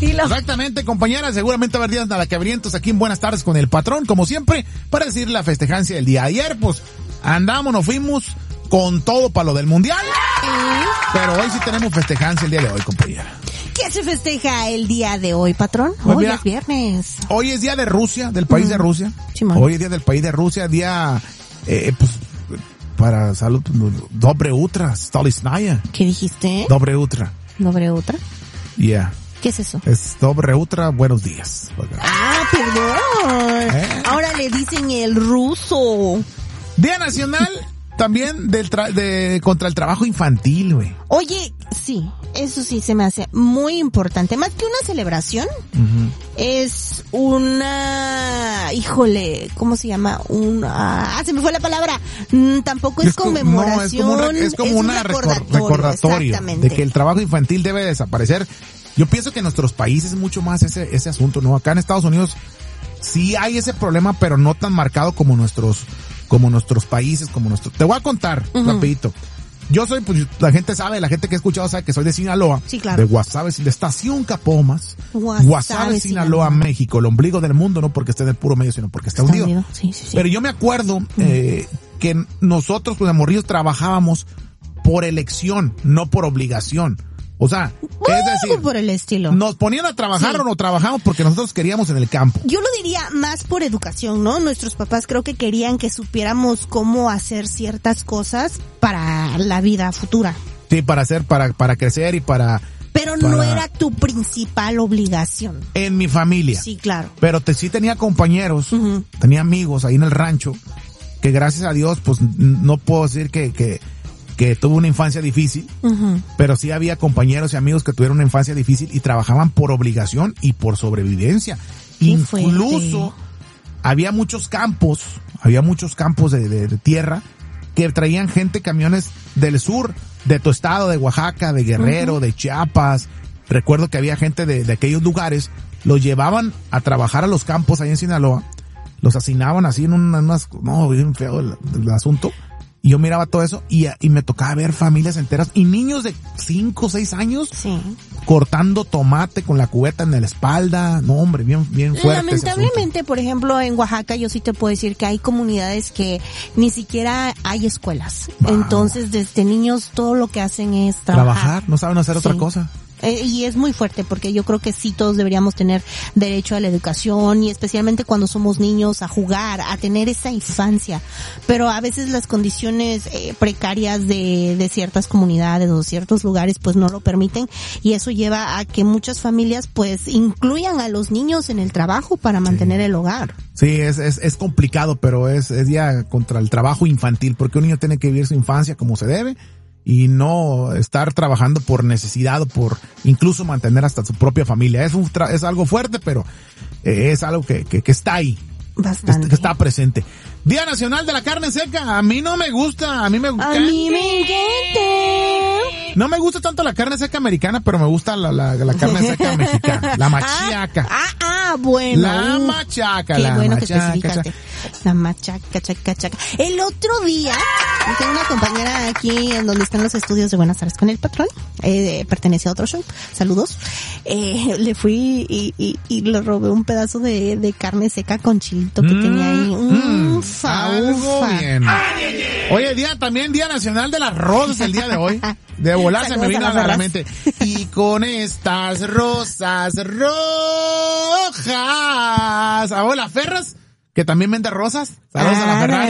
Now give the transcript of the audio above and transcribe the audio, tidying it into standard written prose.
Exactamente, compañera, seguramente haber días nada que abrientos aquí en Buenas Tardes con el patrón, como siempre, para decir la festejancia del día. Ayer, pues, nos fuimos con todo para lo del mundial, pero hoy sí tenemos festejancia el día de hoy, compañera. ¿Qué se festeja el día de hoy, patrón? Pues hoy mira, es viernes. Hoy es día de Rusia, del país de Rusia. Simón. Hoy es día del país de Rusia, día, pues, para salud, Dobre Utra, Stolichnaya. ¿Qué dijiste? Dobre Utra. ¿Dobre Utra? Yeah. ¿Qué es eso? Es Dobre Utra, buenos días. Ah, perdón. Ahora le dicen el ruso. Día Nacional también contra el trabajo infantil, güey. Oye, sí, eso sí se me hace muy importante. Más que una celebración, es una, híjole, ¿cómo se llama? Se me fue la palabra. Tampoco es conmemoración. Es como un recordatorio de que el trabajo infantil debe desaparecer. Yo pienso que en nuestros países es mucho más ese asunto, ¿no? Acá en Estados Unidos sí hay ese problema, pero no tan marcado como nuestros países, Te voy a contar, rapidito. Yo soy, pues, la gente que ha escuchado sabe que soy de Sinaloa. Sí, claro. De Guasave, de Estación Capomas. Guasave, Sinaloa, México, el ombligo del mundo, no porque esté en el puro medio, sino porque está hundido. Sí. Pero yo me acuerdo, que nosotros, pues, de morrillos trabajábamos por elección, no por obligación. O sea, es decir, por el estilo. Nos ponían a trabajar o no trabajamos porque nosotros queríamos en el campo. Yo lo diría más por educación, ¿no? Nuestros papás creo que querían que supiéramos cómo hacer ciertas cosas para la vida futura. Sí, para crecer y para... Pero no era tu principal obligación. En mi familia. Sí, claro. Pero sí tenía compañeros, tenía amigos ahí en el rancho, que gracias a Dios, pues, no puedo decir que tuve una infancia difícil, pero sí había compañeros y amigos que tuvieron una infancia difícil y trabajaban por obligación y por sobrevivencia. Incluso había muchos campos de tierra que traían camiones del sur, de tu estado, de Oaxaca, de Guerrero, de Chiapas. Recuerdo que había gente de aquellos lugares, los llevaban a trabajar a los campos ahí en Sinaloa, los asignaban así en bien feo el asunto. Y yo miraba todo eso y me tocaba ver familias enteras y niños de 5 o 6 años cortando tomate con la cubeta en la espalda. No, hombre, bien fuerte. Lamentablemente, por ejemplo, en Oaxaca yo sí te puedo decir que hay comunidades que ni siquiera hay escuelas. Wow. Entonces, desde niños todo lo que hacen es trabajar. No saben hacer otra cosa. Y es muy fuerte porque yo creo que sí todos deberíamos tener derecho a la educación y especialmente cuando somos niños a jugar, a tener esa infancia. Pero a veces las condiciones precarias de ciertas comunidades o ciertos lugares pues no lo permiten y eso lleva a que muchas familias pues incluyan a los niños en el trabajo para mantener el hogar. Sí, es complicado, pero es ya contra el trabajo infantil porque un niño tiene que vivir su infancia como se debe. Y no estar trabajando por necesidad o por incluso mantener hasta su propia familia. Es algo fuerte, pero es algo que está ahí. Bastante. Que está presente. Día Nacional de la Carne Seca. A mí no me gusta. A mí me encanta. No me gusta tanto la carne seca americana, pero me gusta la carne seca mexicana. La machaca. Bueno. La machaca. Qué bueno que especificaste. La machaca, chaca. El otro día, tengo una compañera aquí en donde están los estudios de Buenas Tardes con el Patrón. Pertenece a otro show. Saludos. Le fui y le robé un pedazo de carne seca con chilito que tenía ahí. Algo bien. Oye, también Día Nacional de las Rosas el día de hoy. De volar se me vino a la mente. Y con estas rosas rojas. ¿A vos las Ferras? Que también vende rosas. Saludos a la Ferrari.